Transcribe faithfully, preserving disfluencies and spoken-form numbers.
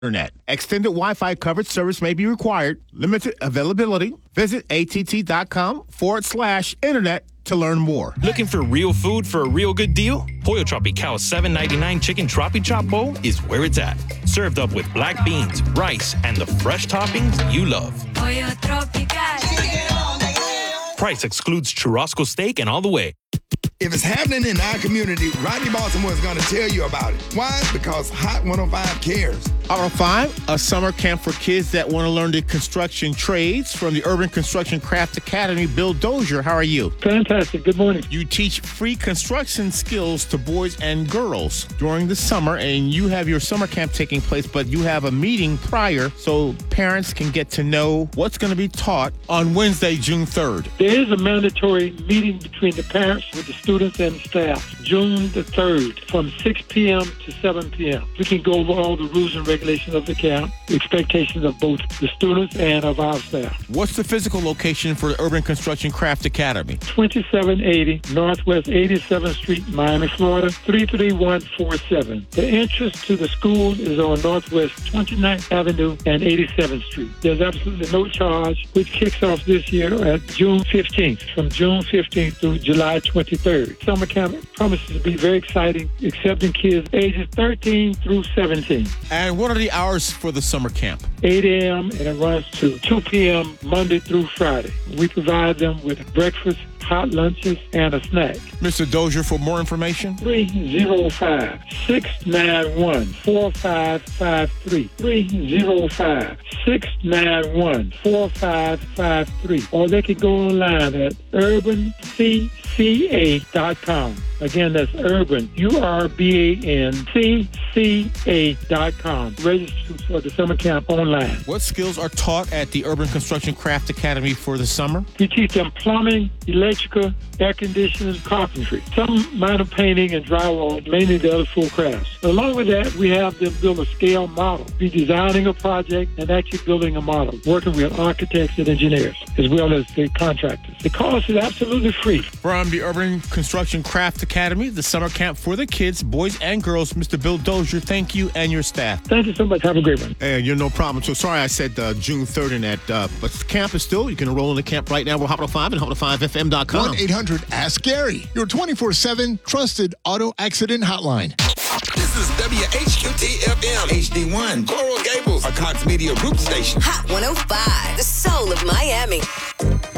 Internet. Extended Wi-Fi coverage service may be required. Limited availability. Visit att.com forward slash internet to learn more. Looking for real food for a real good deal? Pollo Tropical's seven ninety-nine chicken Tropi Chop Bowl is where it's at. Served up with black beans, rice, and the fresh toppings you love. Pollo Tropical. Price excludes churrasco steak and all the way. If it's happening in our community, Rodney Baltimore is going to tell you about it. Why? Because Hot one oh five cares. Hot one oh five, a summer camp for kids that want to learn the construction trades from the Urban Construction Craft Academy. Bill Dozier, how are you? Fantastic. Good morning. You teach free construction skills to boys and girls during the summer, and you have your summer camp taking place, but you have a meeting prior so parents can get to know what's going to be taught on Wednesday, June third. There is a mandatory meeting between the parents with the students and staff, June the third, from six p.m. to seven p.m. We can go over all the rules and regulations of the camp, the expectations of both the students and of our staff. What's the physical location for the Urban Construction Craft Academy? twenty-seven eighty Northwest eighty-seventh Street, Miami, Florida, three three one four seven. The entrance to the school is on Northwest twenty-ninth Avenue and eighty-seventh Street. There's absolutely no charge, which kicks off this year at June fifteenth, from June fifteenth through July twenty-third. Summer camp promises to be very exciting, accepting kids ages thirteen through seventeen. And what are the hours for the summer camp? eight a.m. and it runs to two p.m. Monday through Friday. We provide them with breakfast, hot lunches, and a snack. Mister Dozier, for more information? three oh five, six nine one, four five five three. three oh five, six nine one, four five five three. Or they can go online at urban c c a dot com. Again, that's urban, U R B A N C C A dot com. Register for the summer camp online. What skills are taught at the Urban Construction Craft Academy for the summer? We teach them plumbing, electrical, air conditioning, carpentry, some minor painting and drywall, mainly the other full crafts. Along with that, we have them build a scale model, be designing a project and actually building a model, working with architects and engineers, as well as the contractors. The cost is absolutely free. From the Urban Construction Craft Academy, the summer camp for the kids, boys and girls, Mister Bill Dozier, thank you and your staff. Thank you so much. Have a great one. Hey, you're no problem. So sorry I said uh, June third in that, uh, but the camp is still, you can enroll in the camp right now. We're Hot one oh five and hot one oh five F M dot com. one eight hundred ask Gary, your twenty-four seven trusted auto accident hotline. This is W H Q T F M, H D one, Coral Gables, a Cox Media Group station. Hot one oh five, the soul of Miami.